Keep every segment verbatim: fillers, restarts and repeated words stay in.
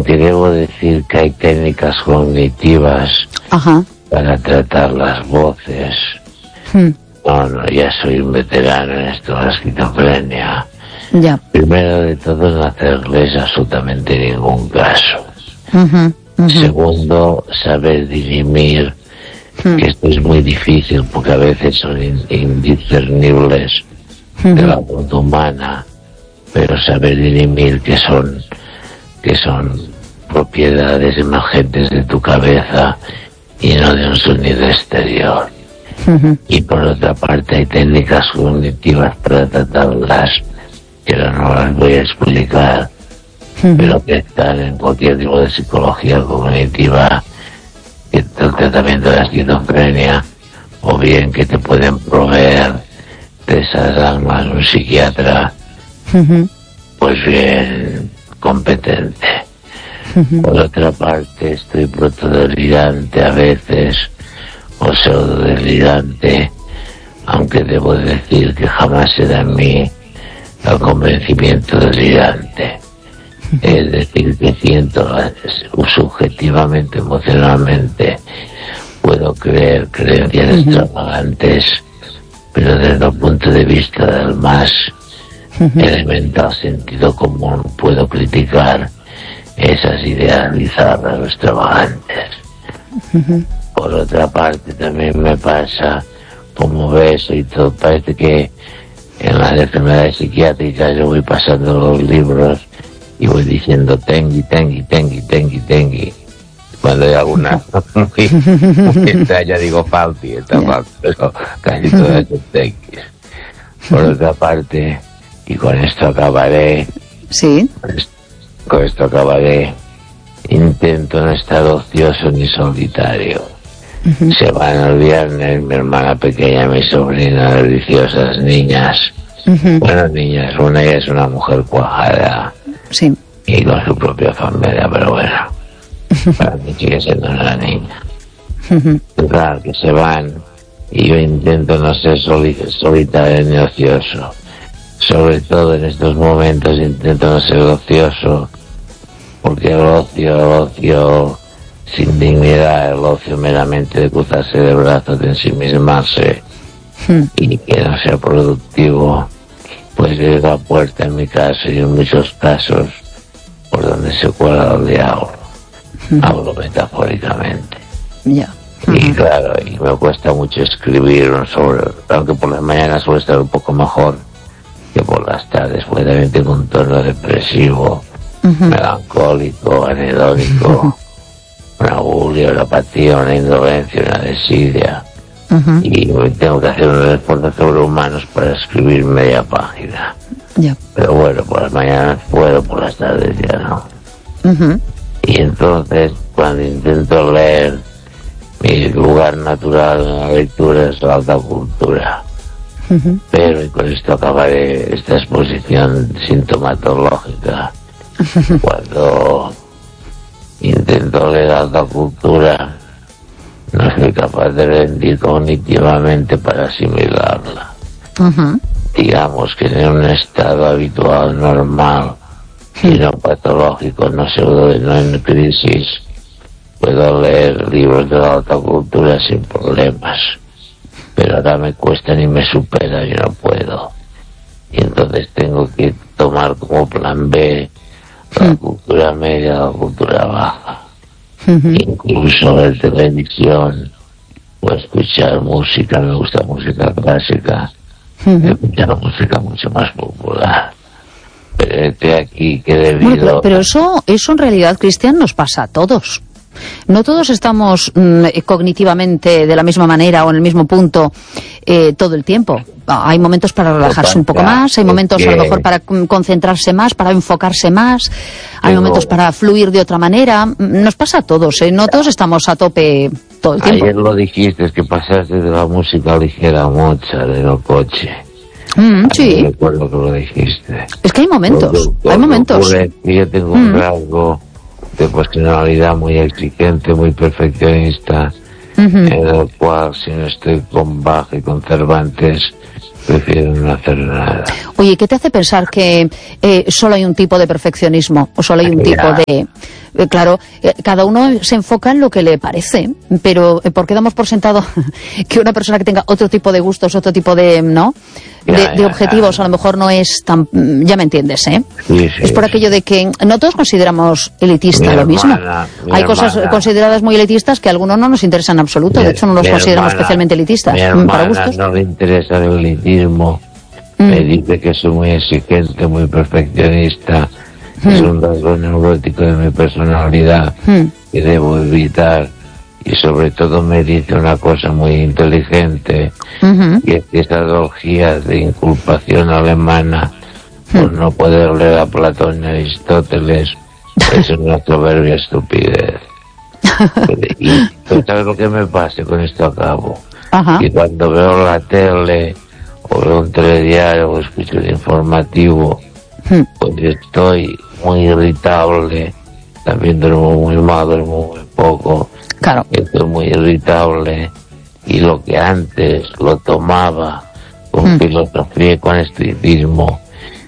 aunque debo decir que hay técnicas cognitivas Ajá. para tratar las voces. Hmm. No, no, ya soy un veterano en esto de la esquizofrenia. Ya. Primero de todo, no hacerles absolutamente ningún caso. Uh-huh, uh-huh. Segundo, saber dirimir, Hmm. que esto es muy difícil porque a veces son in- indiscernibles Uh-huh. de la voz humana, pero saber dirimir que son que son propiedades emergentes de tu cabeza y no de un sonido exterior. Uh-huh. Y por otra parte hay técnicas cognitivas para tratarlas, que ahora no las voy a explicar, Uh-huh. pero que están en cualquier tipo de psicología cognitiva, que el tratamiento de la esquizofrenia, o bien que te pueden proveer de esas almas un psiquiatra, Uh-huh. pues bien competente. Uh-huh. Por otra parte, estoy protodelirante a veces, o pseudodelirante, aunque debo decir que jamás será en mí el convencimiento delirante. Es decir, que siento subjetivamente, emocionalmente, puedo creer creencias Ujú. extravagantes, pero desde el punto de vista del más Ujú. elemental sentido común puedo criticar esas ideas bizarras o extravagantes. Ujú. Por otra parte, también me pasa, como ves, y todo, parece que en las enfermedades psiquiátricas yo voy pasando los libros y voy diciendo tengui, tengui, tengui, tengui, tengui. Cuando hay alguna muy, muy extraña digo falti, está Yeah. falti, pero casi todas son tenguis. Por otra parte, y con esto acabaré, Sí. con esto, con esto acabaré, intento no estar ocioso ni solitario. Ujú. Se van el viernes mi hermana pequeña, mi sobrina, deliciosas niñas. Ujú. Bueno, niñas, una ya es una mujer cuajada Sí. y con su propia familia, pero bueno, para mí sigue siendo una niña. Ujú. Y claro, que se van y yo intento no ser soli- solitario ni ocioso. Sobre todo en estos momentos intento no ser ocioso, porque el ocio, el ocio sin dignidad, el ocio meramente de cruzarse de brazos, de ensimismarse Ujú. y que no sea productivo, pues es la puerta en mi caso y en muchos casos por donde se cuela el diablo. Hablo metafóricamente. Ya. Y claro, y me cuesta mucho escribir sobre, aunque por las mañanas suele estar un poco mejor que por las tardes, porque también tengo un tono depresivo, Ujú. melancólico, anedónico, una bulia, una apatía, una indolencia, una desidia. Ujú. Y hoy tengo que hacer unos esfuerzos sobrehumanos para escribir media página. Ya. Pero bueno, por las mañanas puedo, por las tardes ya no. Ujú. Y entonces, cuando intento leer, mi lugar natural en la lectura es la alta cultura. Ujú. Pero, y con esto acabaré esta exposición sintomatológica, cuando intento leer alta cultura, no soy capaz de rendir cognitivamente para asimilarla. Ujú. Digamos que en un estado habitual, normal, y no patológico, no pseudo, no en crisis, puedo leer libros de la alta cultura sin problemas. Pero ahora me cuestan y me superan y no puedo. Y entonces tengo que tomar como plan B la cultura media, la cultura baja. Ujú. Incluso ver televisión o escuchar música, me gusta música clásica, Ujú. escuchar música mucho más popular. Pero estoy aquí que Bueno, debido... pero, pero eso, eso en realidad, Cristian, nos pasa a todos. No todos estamos mm, cognitivamente de la misma manera o en el mismo punto eh, todo el tiempo. Ah, hay momentos para relajarse un poco más, hay momentos a lo mejor para mm, concentrarse más, para enfocarse más, hay Tengo- momentos para fluir de otra manera. Mm, Nos pasa a todos, ¿eh? No todos estamos a tope todo el tiempo. Ayer lo dijiste, es que pasaste de la música ligera a Mozart en el coche. Mm, sí, Recuerdo que lo dijiste. es que hay momentos, Lo que- hay lo que momentos. ocurre es que yo tengo un Mm. rasgo de personalidad muy exigente, muy perfeccionista, Ujú. en el cual si no estoy con Bach y con Cervantes, prefiero no hacer nada. Oye, ¿qué te hace pensar que eh, solo hay un tipo de perfeccionismo o solo hay un Ya. tipo de, Eh, claro, eh, cada uno se enfoca en lo que le parece, pero eh, ¿por qué damos por sentado que una persona que tenga otro tipo de gustos, otro tipo de, ¿no? De, Ya, de ya, objetivos, ya. a lo mejor no es tan... Ya me entiendes, ¿eh? Sí, sí, es por sí. aquello de que no todos consideramos elitista Mi lo mismo. hermana, mi Hay cosas hermana. consideradas muy elitistas que a algunos no nos interesan en absoluto. De Mi- hecho, no los mi consideramos hermana- especialmente elitistas. Mi mm, hermana para gustos. no le interesa el elitismo. Mm. Me dice que soy muy exigente, muy perfeccionista. Es un rasgo neurótico de mi personalidad Mm. que debo evitar. Y sobre todo me dice una cosa muy inteligente, Ujú. y es que esas orgías de inculpación alemana por no poder leer a Platón y Aristóteles es una soberbia estupidez. Y ¿tú sabes lo que me pasa? Con esto acabo. Ajá. Y cuando veo la tele o veo un telediario o escucho el informativo, Mm. pues estoy muy irritable. También duermo muy mal, duermo muy poco. Claro. Estoy muy irritable. Y lo que antes lo tomaba con Mm. filosofía y con estoicismo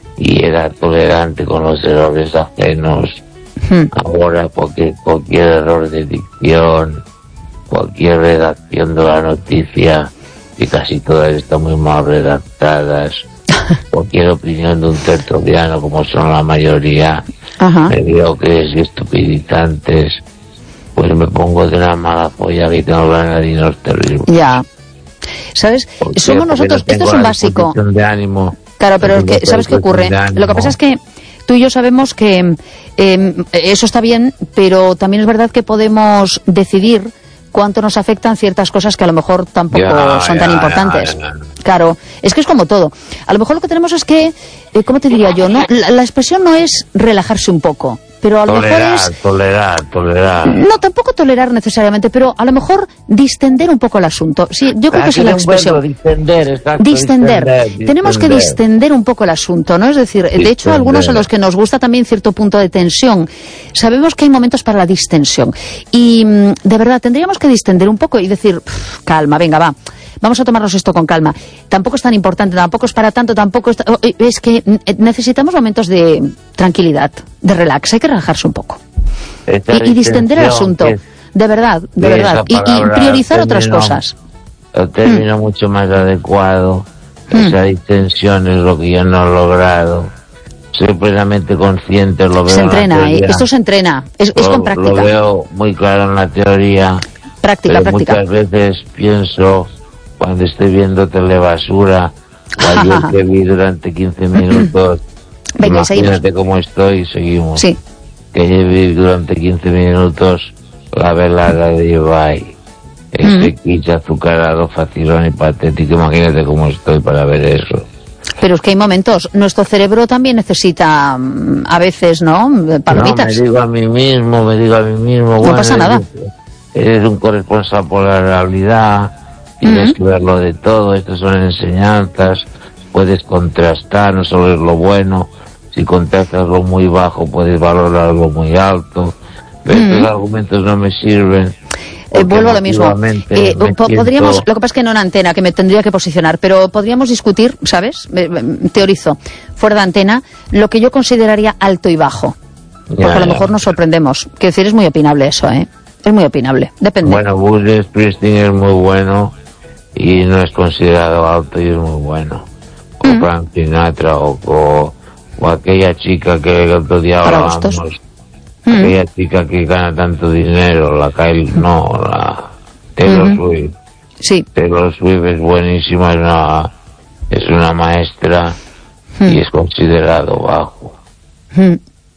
y era tolerante con los errores ajenos, Mm. ahora porque cualquier error de dicción, cualquier redacción de la noticia, y casi todas están muy mal redactadas, cualquier opinión de un tertuliano, como son la mayoría, Ajá. mediocres y estupidizantes, pues me pongo de una mala polla que tengo la nariz terrible. Ya. ¿Sabes? ¿Por qué? Somos Porque nosotros, no tengo esto es un la básico. disposición de ánimo. Claro, pero No es tengo que, ¿sabes qué ocurre? disposición de Lo que pasa ánimo. es que tú y yo sabemos que eh, eso está bien, pero también es verdad que podemos decidir cuánto nos afectan ciertas cosas que a lo mejor tampoco Ya, son ya, tan ya, importantes. ya. Claro, es que es como todo. A lo mejor lo que tenemos es que, eh, ¿cómo te diría yo? no la, la expresión no es relajarse un poco, pero a lo mejor Tolerar, es... tolerar, tolerar. No, tampoco tolerar necesariamente, pero a lo mejor distender un poco el asunto. Sí, yo creo que esa es la expresión. Distender, exacto, Distender. distender, Tenemos que distender. distender un poco el asunto, ¿no? Es decir, de hecho, Distender. algunos a los que nos gusta también cierto punto de tensión, sabemos que hay momentos para la distensión. Y, mm, de verdad, tendríamos que distender un poco y decir, "Pff, calma, venga, va. Vamos a tomarnos esto con calma. Tampoco es tan importante, tampoco es para tanto, tampoco es... ta- Es que mm, necesitamos momentos de tranquilidad, de relax. Hay que relajarse un poco. Esta Y, y distender el distensión asunto. que es- De verdad, de que verdad. esa Y, y palabra, priorizar el otras término- cosas. El término mucho más adecuado, esa distensión es lo que yo no he logrado. Soy plenamente consciente, lo veo Se en la entrena, ¿eh? teoría. Esto se entrena. Es, es Lo- con práctica. Lo veo muy claro en la teoría. Práctica, pero práctica. muchas veces pienso, cuando estoy viendo telebasura, o ayer que vi durante quince minutos, Venga, y seguimos. imagínate cómo estoy, seguimos. Sí. Que ayer vi durante quince minutos la velada de Ibai. Este quiche azucarado, facilón y patético, imagínate cómo estoy para ver eso. Pero es que hay momentos. Nuestro cerebro también necesita, mm, a veces, ¿no? Palomitas. No, me digo a mí mismo, me digo a mí mismo. No bueno, pasa nada. Eres, eres un corresponsal por la realidad, tienes que verlo de todo, estas son enseñanzas, puedes contrastar, no solo es lo bueno, si contrastas lo muy bajo puedes valorar lo muy alto, pero estos argumentos no me sirven. Eh, porque vuelvo a lo mismo. emotivamente Eh, me po- siento- podríamos, lo que pasa es que no en antena, que me tendría que posicionar, pero podríamos discutir, ¿sabes? Me- me- Teorizo, fuera de antena, lo que yo consideraría alto y bajo. Porque Ya, a lo ya. mejor nos sorprendemos. Quiero decir, es muy opinable eso, ¿eh? Es muy opinable. Depende. Bueno, Bruce Springsteen es muy bueno y no es considerado alto y es muy bueno. O Mm. Frank Sinatra o, o, o aquella chica que el otro día Para hablábamos, gustos. Mm. aquella chica que gana tanto dinero, la Kyle, no, la Taylor Ujú. Swift. Sí. Taylor Swift es buenísima, es una, es una maestra y es considerado bajo. Mm.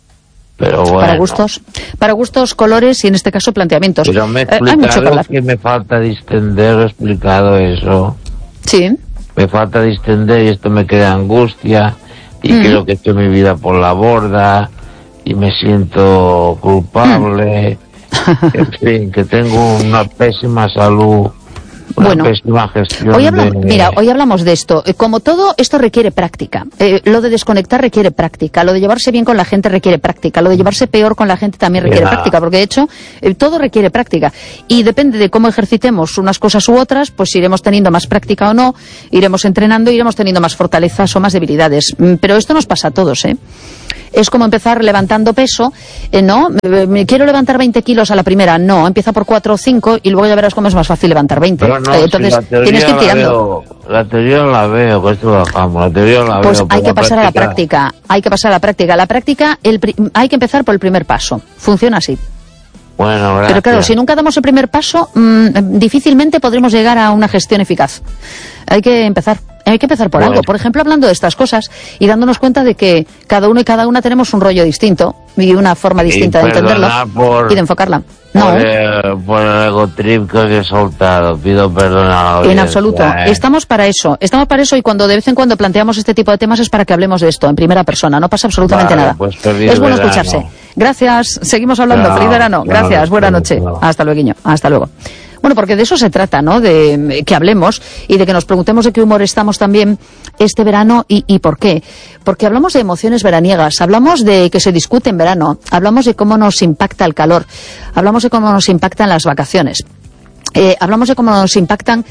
Pero bueno. Para gustos, para gustos, colores y en este caso planteamientos. Pero me he Eh, hay mucho que explicado hablar. que me falta distender, he explicado eso. Sí. Me falta distender y esto me crea angustia y Mm. creo que estoy mi vida por la borda y me siento culpable. En fin, que tengo una pésima salud, una Bueno, pésima gestión Hoy hablamos, de... mira, hoy hablamos de esto. Eh, Como todo, esto requiere práctica. Eh, lo de desconectar requiere práctica. Lo de llevarse bien con la gente requiere práctica. Lo de llevarse peor con la gente también requiere Ya. práctica. Porque, de hecho, eh, todo requiere práctica. Y depende de cómo ejercitemos unas cosas u otras, pues iremos teniendo más práctica o no, iremos entrenando, iremos teniendo más fortalezas o más debilidades. Mm, Pero esto nos pasa a todos, ¿eh? Es como empezar levantando peso, eh, ¿no? Me quiero levantar veinte kilos a la primera, no, empieza por cuatro o cinco y luego ya verás cómo es más fácil levantar veinte. No, no, eh, entonces, si tienes que ir tirando. Veo, la teoría la veo, que esto bajamos, la teoría la pues veo. Pues hay que pasar práctica. a la práctica, hay que pasar a la práctica. La práctica, el hay que empezar por el primer paso. Funciona así. Bueno, gracias. Pero claro, si nunca damos el primer paso, mmm, difícilmente podremos llegar a una gestión eficaz. Hay que empezar. Hay que empezar por bueno. algo. Por ejemplo, hablando de estas cosas y dándonos cuenta de que cada uno y cada una tenemos un rollo distinto y una forma distinta de entenderlo por, y de enfocarla. No. Por el, por el ego trip que he soltado. Pido perdón a la audiencia. En absoluto. Eh. Estamos para eso. Estamos para eso y cuando de vez en cuando planteamos este tipo de temas es para que hablemos de esto en primera persona. No pasa absolutamente vale, nada. Pues es bueno verano. escucharse. Gracias. Seguimos hablando. Claro, Feliz verano. claro, Gracias. Buena claro, noche. claro. Hasta luego. Hasta luego. Bueno, porque de eso se trata, ¿no? De que hablemos y de que nos preguntemos de qué humor estamos también este verano y, y por qué. Porque hablamos de emociones veraniegas, hablamos de que se discute en verano, hablamos de cómo nos impacta el calor, hablamos de cómo nos impactan las vacaciones, eh, hablamos de cómo nos impactan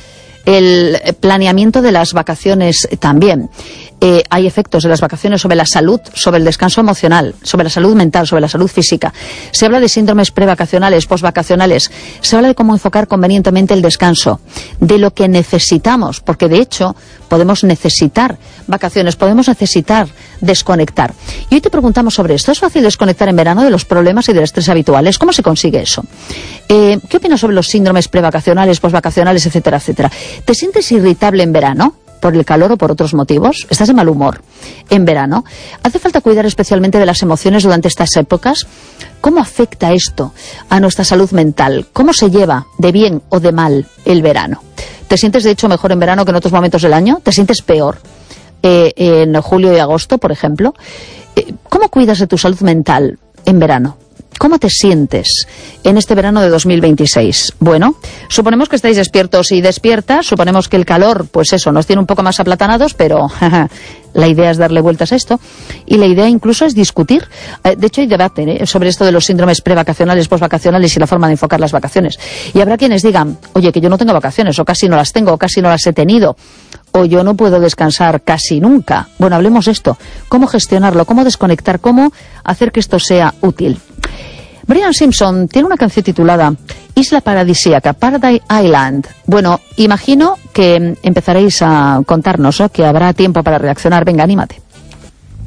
el planeamiento de las vacaciones también. Eh, hay efectos de las vacaciones sobre la salud, sobre el descanso emocional, sobre la salud mental, sobre la salud física. Se habla de síndromes prevacacionales, posvacacionales. Se habla de cómo enfocar convenientemente el descanso, de lo que necesitamos, porque de hecho podemos necesitar vacaciones, podemos necesitar desconectar. Y hoy te preguntamos sobre esto. ¿Es fácil desconectar en verano de los problemas y del estrés habituales? ¿Cómo se consigue eso? Eh, ¿Qué opinas sobre los síndromes prevacacionales, posvacacionales, etcétera, etcétera? ¿Te sientes irritable en verano? ¿Por el calor o por otros motivos? ¿Estás de mal humor en verano? ¿Hace falta cuidar especialmente de las emociones durante estas épocas? ¿Cómo afecta esto a nuestra salud mental? ¿Cómo se lleva de bien o de mal el verano? ¿Te sientes de hecho mejor en verano que en otros momentos del año? ¿Te sientes peor eh, en julio y agosto, por ejemplo? Eh, ¿Cómo cuidas de tu salud mental en verano? ¿Cómo te sientes en este verano de dos mil veintiséis? Bueno, suponemos que estáis despiertos y despiertas, suponemos que el calor, pues eso, nos tiene un poco más aplatanados, pero la idea es darle vueltas a esto, y la idea incluso es discutir. Eh, de hecho, hay debate ¿eh? sobre esto de los síndromes prevacacionales, posvacacionales y la forma de enfocar las vacaciones. Y habrá quienes digan, oye, que yo no tengo vacaciones, o casi no las tengo, o casi no las he tenido, o yo no puedo descansar casi nunca. Bueno, hablemos de esto. ¿Cómo gestionarlo? ¿Cómo desconectar? ¿Cómo hacer que esto sea útil? Brian Simpson tiene una canción titulada Isla Paradisíaca, Paradise Island. Bueno, imagino que empezaréis a contarnos, ¿no?, que habrá tiempo para reaccionar. Venga, anímate.